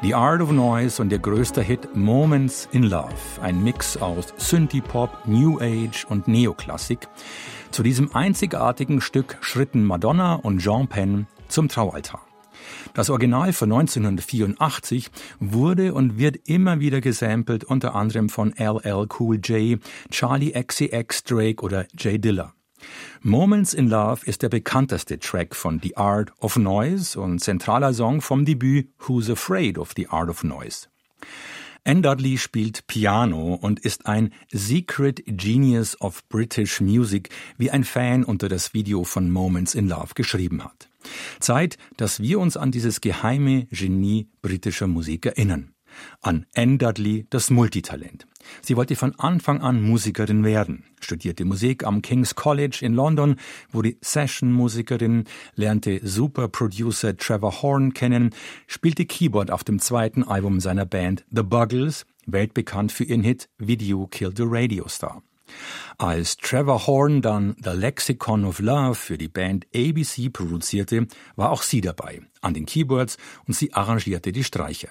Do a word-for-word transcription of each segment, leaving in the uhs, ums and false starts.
The Art of Noise und ihr größter Hit Moments in Love, ein Mix aus Synthie-Pop, New Age und Neoklassik. Zu diesem einzigartigen Stück schritten Madonna und Sean Penn zum Traualtar. Das Original von neunzehnhundertvierundachtzig wurde und wird immer wieder gesampelt, unter anderem von L L Cool J, Charlie X C X, Drake oder Jay Dilla. Moments in Love ist der bekannteste Track von The Art of Noise und zentraler Song vom Debüt Who's Afraid of the Art of Noise. Anne Dudley spielt Piano und ist ein Secret Genius of British Music, wie ein Fan unter das Video von Moments in Love geschrieben hat. Zeit, dass wir uns an dieses geheime Genie britischer Musik erinnern. An Anne Dudley, das Multitalent. Sie wollte von Anfang an Musikerin werden, studierte Musik am King's College in London, wurde Session-Musikerin, lernte Superproducer Trevor Horn kennen, spielte Keyboard auf dem zweiten Album seiner Band The Buggles, weltbekannt für ihren Hit Video Killed the Radio Star. Als Trevor Horn dann The Lexicon of Love für die Band A B C produzierte, war auch sie dabei, an den Keyboards, und sie arrangierte die Streicher.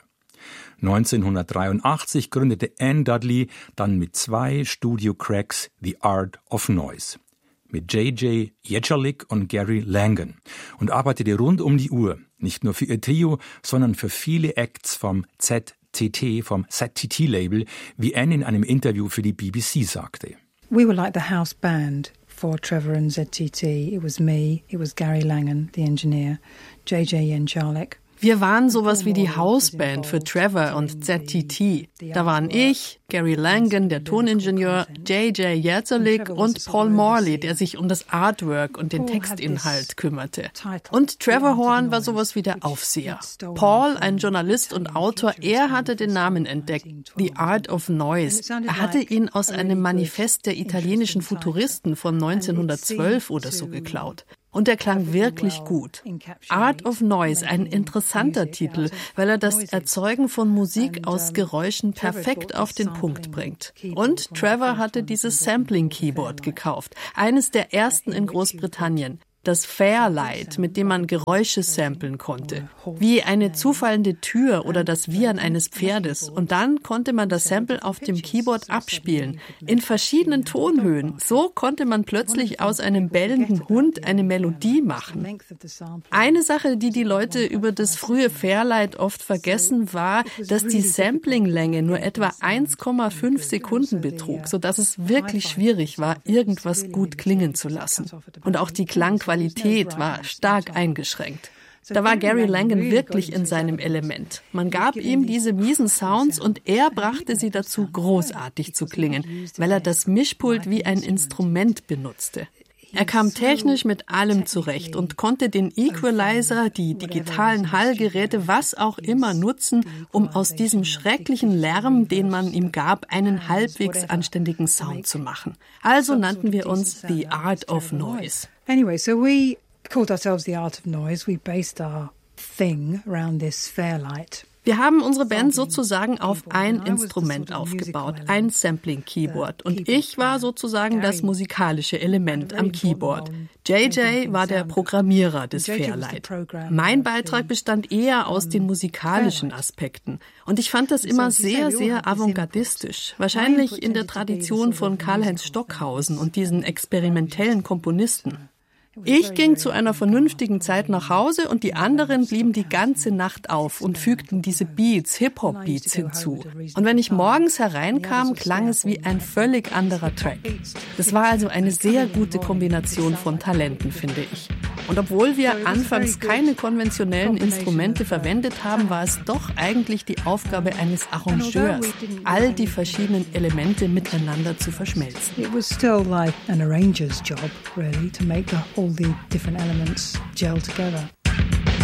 neunzehnhundertdreiundachtzig gründete Anne Dudley dann mit zwei Studio-Cracks The Art of Noise mit J J Jecelnik und Gary Langan und arbeitete rund um die Uhr, nicht nur für ihr Trio, sondern für viele Acts vom Z T T, vom Z T T-Label, wie Anne in einem Interview für die B B C sagte. We were like the house band for Trevor and Z T T. It was me, it was Gary Langan, the engineer, J J Jecelnik. Wir waren sowas wie die Hausband für Trevor und Z T T. Da waren ich, Gary Langan, der Toningenieur, J J Jecelnik und Paul Morley, der sich um das Artwork und den Textinhalt kümmerte. Und Trevor Horn war sowas wie der Aufseher. Paul, ein Journalist und Autor, er hatte den Namen entdeckt, The Art of Noise. Er hatte ihn aus einem Manifest der italienischen Futuristen von neunzehnhundertzwölf oder so geklaut. Und er klang wirklich gut. Art of Noise, ein interessanter Titel, weil er das Erzeugen von Musik aus Geräuschen perfekt auf den Punkt bringt. Und Trevor hatte dieses Sampling-Keyboard gekauft, eines der ersten in Großbritannien. Das Fairlight, mit dem man Geräusche samplen konnte, wie eine zufallende Tür oder das Wiehern eines Pferdes. Und dann konnte man das Sample auf dem Keyboard abspielen, in verschiedenen Tonhöhen. So konnte man plötzlich aus einem bellenden Hund eine Melodie machen. Eine Sache, die die Leute über das frühe Fairlight oft vergessen, war, dass die Samplinglänge nur etwa eins Komma fünf Sekunden betrug, sodass es wirklich schwierig war, irgendwas gut klingen zu lassen. Und auch die Klangqualität Qualität war stark eingeschränkt. Da war Gary Langan wirklich in seinem Element. Man gab ihm diese miesen Sounds und er brachte sie dazu, großartig zu klingen, weil er das Mischpult wie ein Instrument benutzte. Er kam technisch mit allem zurecht und konnte den Equalizer, die digitalen Hallgeräte, was auch immer nutzen, um aus diesem schrecklichen Lärm, den man ihm gab, einen halbwegs anständigen Sound zu machen. Also nannten wir uns The Art of Noise. Anyway, so we called ourselves The Art of Noise. We based our thing around this Fairlight. Wir haben unsere Band sozusagen auf ein Instrument aufgebaut, ein Sampling-Keyboard. Und ich war sozusagen das musikalische Element am Keyboard. J J war der Programmierer des Fairlight. Mein Beitrag bestand eher aus den musikalischen Aspekten. Und ich fand das immer sehr, sehr avantgardistisch. Wahrscheinlich in der Tradition von Karlheinz Stockhausen und diesen experimentellen Komponisten. Ich ging zu einer vernünftigen Zeit nach Hause und die anderen blieben die ganze Nacht auf und fügten diese Beats, Hip-Hop-Beats hinzu. Und wenn ich morgens hereinkam, klang es wie ein völlig anderer Track. Das war also eine sehr gute Kombination von Talenten, finde ich. Und obwohl wir anfangs keine konventionellen Instrumente verwendet haben, war es doch eigentlich die Aufgabe eines Arrangeurs, all die verschiedenen Elemente miteinander zu verschmelzen. It was still like an arranger's job, really, to make the, all the different elements gel together.